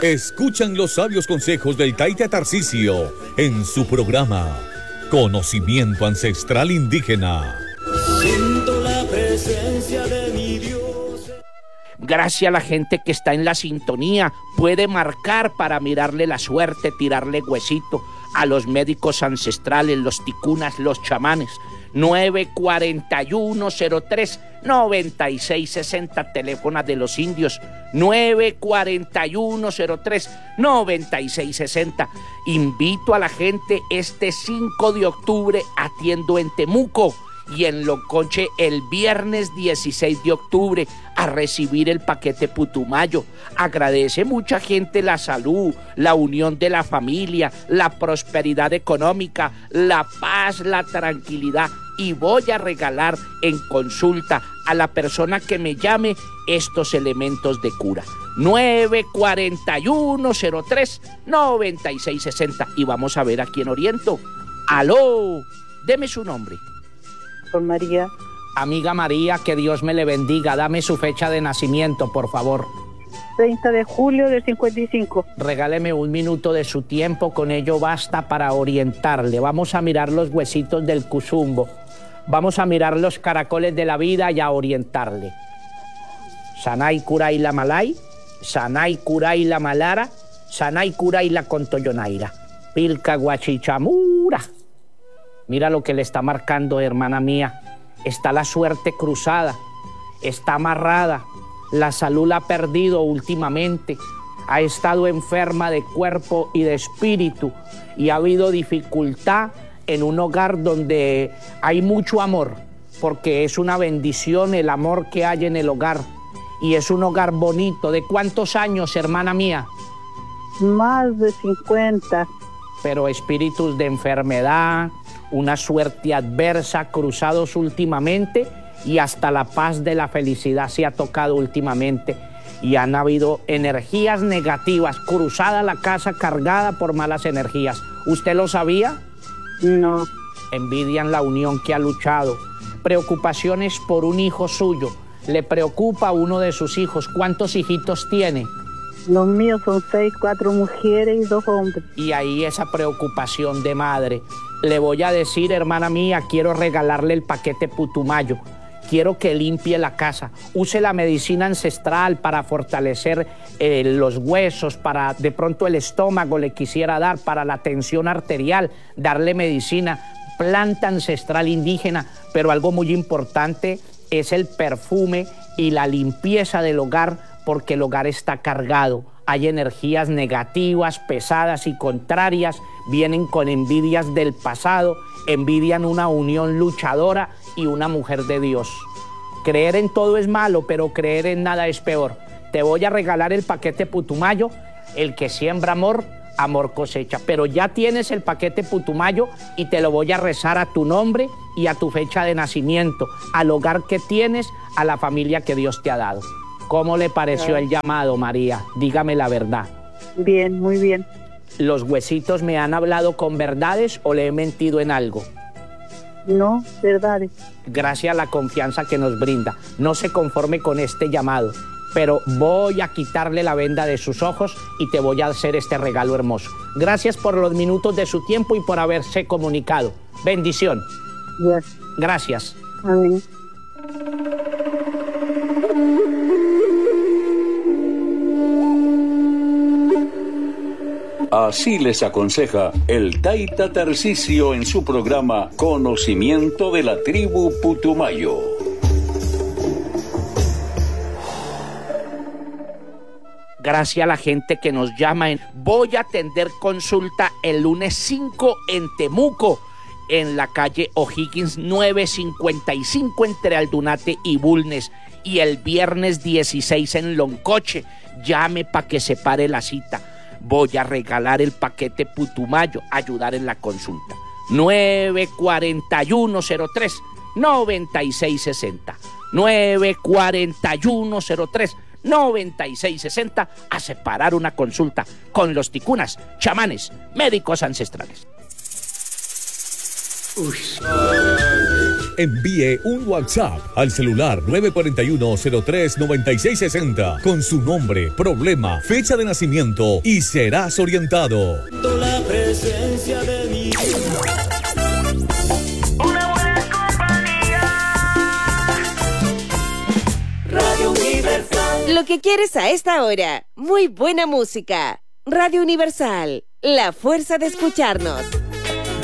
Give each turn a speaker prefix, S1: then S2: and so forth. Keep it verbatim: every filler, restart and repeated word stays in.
S1: Escuchan los sabios consejos del Taita Tarcisio en su programa Conocimiento Ancestral Indígena.
S2: Siento la presencia de mi Dios.
S3: Gracias a la gente que está en la sintonía, puede marcar para mirarle la suerte, tirarle huesito a los médicos ancestrales, los ticunas, los chamanes. nueve cuatro uno cero tres nueve seis seis cero, teléfono de los indios, nueve cuatro uno cero tres nueve seis seis cero. Invito a la gente este cinco de octubre, atiendo en Temuco, y en Loncoche el viernes dieciséis de octubre a recibir el paquete Putumayo. Agradece mucha gente la salud, la unión de la familia, la prosperidad económica, la paz, la tranquilidad, y voy a regalar en consulta a la persona que me llame estos elementos de cura. nueve cuatro uno cero tres nueve seis seis cero. Y vamos a ver a quién oriento. Aló, deme su nombre.
S4: Con María.
S3: Amiga María, que Dios me le bendiga. Dame su fecha de nacimiento, por favor.
S4: treinta de julio del cincuenta y cinco.
S3: Regáleme un minuto de su tiempo, con ello basta para orientarle. Vamos a mirar los huesitos del cuzumbo. Vamos a mirar los caracoles de la vida y a orientarle. Sanay Kuray la Malay, Sanay Kuray la Malara, Sanay Kuray la Contoyonaira. Pilca Guachichamura. Mira lo que le está marcando, hermana mía. Está la suerte cruzada, está amarrada, la salud la ha perdido últimamente, ha estado enferma de cuerpo y de espíritu, y ha habido dificultad en un hogar donde hay mucho amor, porque es una bendición el amor que hay en el hogar, y es un hogar bonito. ¿De cuántos años, hermana mía?
S4: Más de cincuenta.
S3: Pero espíritus de enfermedad, una suerte adversa cruzados últimamente, y hasta la paz de la felicidad se ha tocado últimamente, y han habido energías negativas, cruzada la casa cargada por malas energías. ¿Usted lo sabía?
S4: No.
S3: Envidian la unión que ha luchado. Preocupaciones por un hijo suyo. Le preocupa a uno de sus hijos. ¿Cuántos hijitos tiene?
S4: Los míos son seis, cuatro mujeres y dos hombres.
S3: Y ahí esa preocupación de madre. Le voy a decir, hermana mía, quiero regalarle el paquete Putumayo. Quiero que limpie la casa. Use la medicina ancestral para fortalecer eh, los huesos, para de pronto el estómago le quisiera dar, para la tensión arterial, darle medicina, planta ancestral indígena. Pero algo muy importante es el perfume y la limpieza del hogar, porque el hogar está cargado. Hay energías negativas, pesadas y contrarias, vienen con envidias del pasado, envidian una unión luchadora y una mujer de Dios. Creer en todo es malo, pero creer en nada es peor. Te voy a regalar el paquete Putumayo. El que siembra amor, amor cosecha. Pero ya tienes el paquete Putumayo y te lo voy a rezar a tu nombre y a tu fecha de nacimiento, al hogar que tienes, a la familia que Dios te ha dado. ¿Cómo le pareció el llamado, María? Dígame la verdad.
S4: Bien, muy bien.
S3: ¿Los huesitos me han hablado con verdades o le he mentido en algo?
S4: No, verdades.
S3: Gracias a la confianza que nos brinda. No se conforme con este llamado, pero voy a quitarle la venda de sus ojos y te voy a hacer este regalo hermoso. Gracias por los minutos de su tiempo y por haberse comunicado. Bendición.
S4: Yes.
S3: Gracias.
S4: Amén.
S5: Así les aconseja el Taita Tarcisio en su programa Conocimiento de la Tribu Putumayo.
S3: Gracias a la gente que nos llama. Voy a atender consulta el lunes cinco en Temuco, en la calle O'Higgins nueve cincuenta y cinco entre Aldunate y Bulnes, y el viernes dieciséis en Loncoche. Llame para que se pare la cita. Voy a regalar el paquete Putumayo, ayudar en la consulta. nueve cuatro uno cero tres nueve seis seis cero. nueve cuatro uno cero tres nueve seis seis cero a separar una consulta con los ticunas, chamanes, médicos ancestrales.
S2: Uy.
S1: Envíe un WhatsApp al celular nueve cuatro uno, cero tres, nueve seis seis cero con su nombre, problema, fecha de nacimiento y serás orientado.
S2: La presencia de mi
S6: Una buena compañía.
S2: Radio Universal.
S7: Lo que quieres a esta hora. Muy buena música. Radio Universal, la fuerza de escucharnos.